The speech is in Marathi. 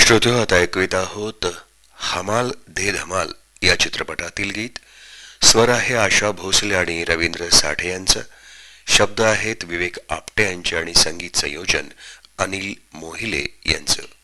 श्रोते आता ऐकवीत आहोत हमाल दे धमाल या चित्रपटातील गीत. स्वर आहे आशा भोसले आणि रवींद्र साठे यांचं. शब्द आहेत विवेक आपटे यांचे आणि संगीत संयोजन अनिल मोहिले यांचं.